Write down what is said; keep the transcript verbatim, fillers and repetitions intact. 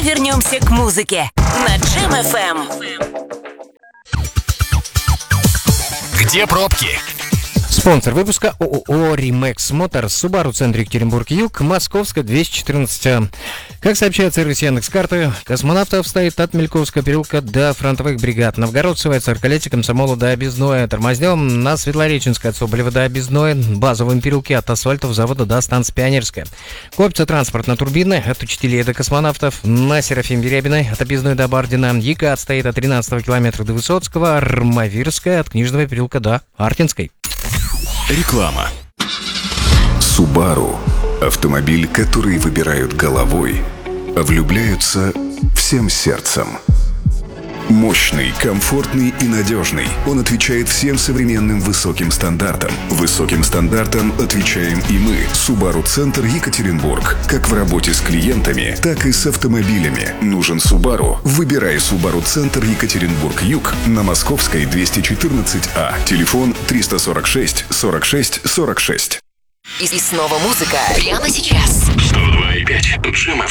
вернемся к музыке на Джем эф эм. Где пробки? Спонсор выпуска ООО «Римэкс Моторс», Subaru, центр Екатеринбург-Юг, Московская, двести четырнадцать. Как сообщает сервис Яндекс.Карты, космонавтов стоит от Мельковского переулка до фронтовых бригад. Новгородцева, Царкалете, Комсомола до Объездное. Тормознем на Светлореченской от Соболева до Объездное. Базовом переулке от асфальтового завода до станции Пионерская. Копится транспорт на Турбинной от учителей до космонавтов. На Серафим Дерябиной от Объездной до Бардина. ЕКАТ стоит от тринадцатого километра до Высоцкого. Армавирская от Книжного переулка до Артинской. Реклама. Subaru – автомобиль, который выбирают головой, а влюбляются всем сердцем. Мощный, комфортный и надежный. Он отвечает всем современным высоким стандартам. Высоким стандартам отвечаем и мы. Subaru Центр Екатеринбург. Как в работе с клиентами, так и с автомобилями. Нужен Subaru? Выбирай Subaru Центр Екатеринбург-Юг на Московской, двести четырнадцать А. Телефон триста сорок шесть сорок шесть сорок шесть. И снова музыка прямо сейчас. сто два и пять Джем эф эм.